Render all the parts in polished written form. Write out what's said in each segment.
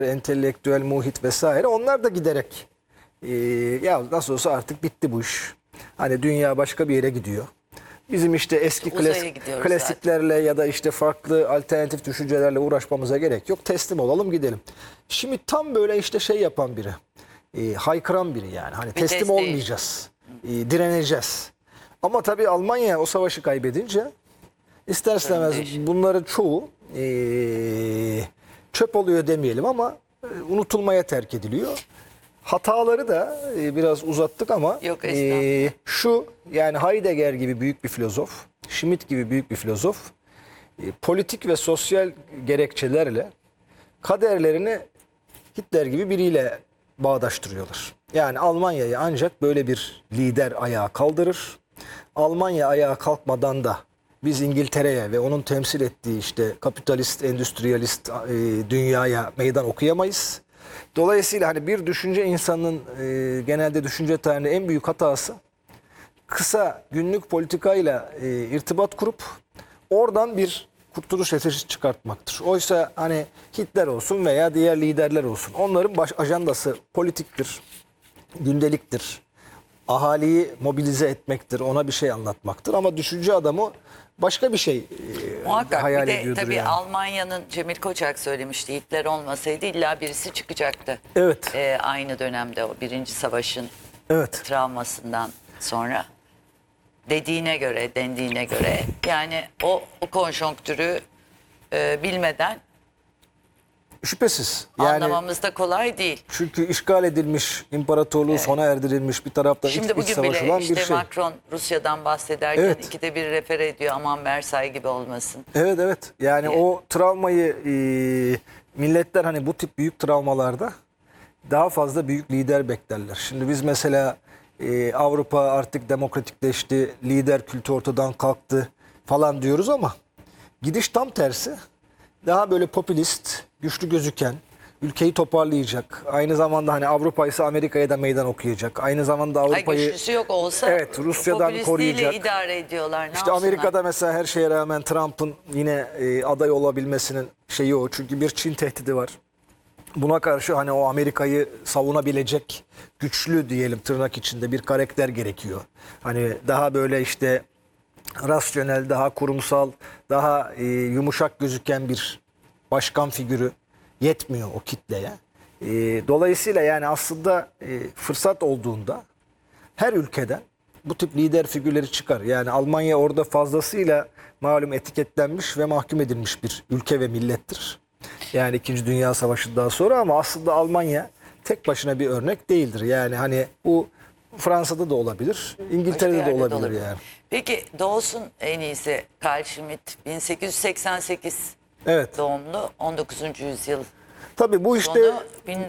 entelektüel muhit vesaire, onlar da giderek ya nasıl olsa artık bitti bu iş. Hani dünya başka bir yere gidiyor. Bizim işte eski Uzaya gidiyoruz klasiklerle ya da işte farklı alternatif düşüncelerle uğraşmamıza gerek yok. Teslim olalım, gidelim. Şimdi tam böyle işte şey yapan biri. Haykıran biri yani. Hani teslim Vites değil. olmayacağız. Direneceğiz. Ama tabii Almanya o savaşı kaybedince ister istemez bunların çoğu çöp oluyor demeyelim ama unutulmaya terk ediliyor. Hataları da biraz uzattık ama Yok, estağfurullah. şu yani Heidegger gibi büyük bir filozof, Schmitt gibi büyük bir filozof politik ve sosyal gerekçelerle kaderlerini Hitler gibi biriyle bağdaştırıyorlar. Yani Almanya'yı ancak böyle bir lider ayağa kaldırır. Almanya ayağa kalkmadan da biz İngiltere'ye ve onun temsil ettiği işte kapitalist, endüstriyalist dünyaya meydan okuyamayız. Dolayısıyla hani bir düşünce insanının genelde düşünce tarihinde en büyük hatası kısa günlük politikayla irtibat kurup oradan bir kurtuluş stratejisi çıkartmaktır. Oysa hani Hitler olsun veya diğer liderler olsun, onların baş ajandası politiktir, gündeliktir. Ahaliyi mobilize etmektir, ona bir şey anlatmaktır. Ama düşünce adamı başka bir şey Muhakkak. hayal Bir de ediyordur tabii yani. Almanya'nın, Cemil Koçak söylemişti, Hitler olmasaydı illa birisi çıkacaktı. Evet. Aynı dönemde o Birinci Savaş'ın Evet. travmasından sonra. Dediğine göre, dendiğine göre yani o konjonktürü bilmeden Şüphesiz. Yani anlamamız da kolay değil. çünkü işgal edilmiş, imparatorluğu sona erdirilmiş bir taraftan Şimdi iç bugün savaş bile olan işte bir şey. Macron Rusya'dan bahsederken Evet. ikide bir refere ediyor, aman Versay gibi olmasın. Evet, evet. Yani diye. o travmayı milletler hani bu tip büyük travmalarda daha fazla büyük lider beklerler. Şimdi biz mesela Avrupa artık demokratikleşti, lider kültü ortadan kalktı falan diyoruz ama gidiş tam tersi. Daha böyle popülist, güçlü gözüken, ülkeyi toparlayacak. Aynı zamanda hani Avrupa ise Amerika'ya da meydan okuyacak. Aynı zamanda Ay, Avrupa'yı güçlüsü yok olsa evet, Rusya'dan popülistliğiyle koruyacak. idare ediyorlar. Ne İşte yapsınlar? Amerika'da mesela her şeye rağmen Trump'ın yine aday olabilmesinin şeyi o. Çünkü bir Çin tehdidi var. Buna karşı hani o Amerika'yı savunabilecek güçlü diyelim tırnak içinde bir karakter gerekiyor. Hani daha böyle işte rasyonel, daha kurumsal, daha yumuşak gözüken bir başkan figürü yetmiyor o kitleye. Dolayısıyla yani aslında fırsat olduğunda her ülkeden bu tip lider figürleri çıkar. Yani Almanya orada fazlasıyla malum etiketlenmiş ve mahkum edilmiş bir ülke ve millettir. Yani 2. Dünya Savaşı'ndan sonra ama aslında Almanya tek başına bir örnek değildir. Yani hani bu Fransa'da da olabilir, İngiltere'de de Başka yerde de olabilir olabilir. yani. Peki Doğusun en iyisi Carl Schmitt 1888 Evet. doğumlu, 19. yüzyıl Tabii bu işte sonu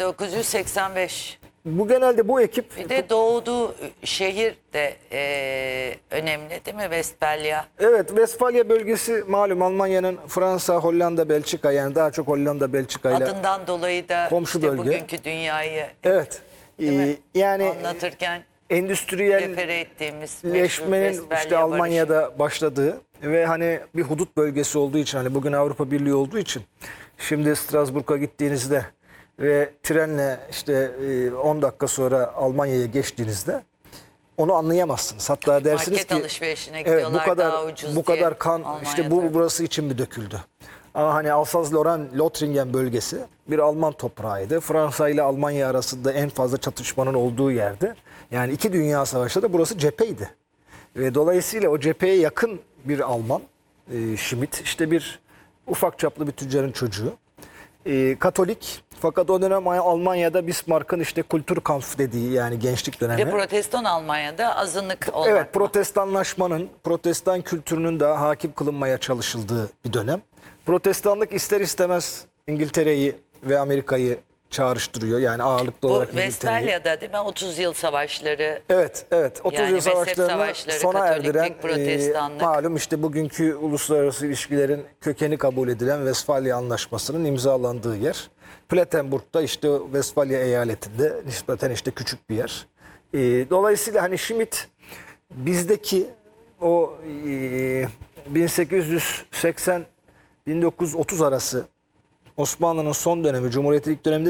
1985. bu genelde bu ekip Bir de doğduğu şehir de önemli değil mi? Westfalia. evet, Westfalia bölgesi malum Almanya'nın Fransa, Hollanda, Belçika yani daha çok Hollanda, Belçika ile Adından dolayı da komşu işte bölge. bugünkü dünyayı evet. değil mi? Yani Anlatırken endüstriyel refere ettiğimiz meşhur leşmenin Westfalia işte barışı. Almanya'da başladığı ve hani bir hudut bölgesi olduğu için hani bugün Avrupa Birliği olduğu için şimdi Strasbourg'a gittiğinizde ve trenle işte 10 dakika sonra Almanya'ya geçtiğinizde onu anlayamazsınız. Hatta dersiniz Market ki alışverişine evet, gidiyorlar daha ucuz bu diye kadar kan işte bu Almanya'da. burası için mi döküldü? Ama hani Alsaz-Lorraine, Lothringen bölgesi bir Alman toprağıydı. Fransa ile Almanya arasında en fazla çatışmanın olduğu yerde. Yani 2 Dünya Savaşı'nda da burası cepheydi. Ve dolayısıyla o cepheye yakın bir Alman, Schmitt, işte bir ufak çaplı bir tüccarın çocuğu. Katolik fakat o dönem Almanya'da Bismarck'ın işte Kulturkampf dediği yani gençlik Bir de dönemi. protestan Almanya'da azınlık olmak. Evet, protestanlaşmanın, protestan kültürünün de hakim kılınmaya çalışıldığı bir dönem. Protestanlık ister istemez İngiltere'yi ve Amerika'yı çağrıştırıyor. Yani ağırlıklı Bu olarak İngiltere'yi. Westfalia'da değil mi? 30 yıl savaşları. Evet, evet. 30 Yani yıl mezhep savaşlarını savaşları, sona Katoliklik, erdiren, Protestanlık. malum işte bugünkü uluslararası ilişkilerin kökeni kabul edilen Westfalia Anlaşması'nın imzalandığı yer. Platenburg'da işte Westfalia eyaletinde nispeten işte küçük bir yer. Dolayısıyla hani Schmitt bizdeki o 1880-1930 arası Osmanlı'nın son dönemi, Cumhuriyet'in ilk döneminde